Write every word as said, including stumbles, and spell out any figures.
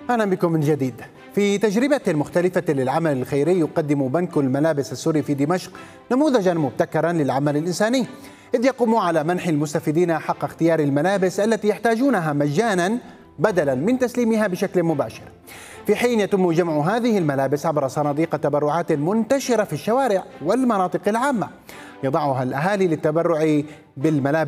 أهلا بكم من جديد. في تجربة مختلفة للعمل الخيري يقدم بنك الملابس السوري في دمشق نموذجا مبتكرا للعمل الإنساني، إذ يقوم على منح المستفيدين حق اختيار الملابس التي يحتاجونها مجانا بدلا من تسليمها بشكل مباشر، في حين يتم جمع هذه الملابس عبر صناديق تبرعات منتشرة في الشوارع والمناطق العامة يضعها الأهالي للتبرع بالملابس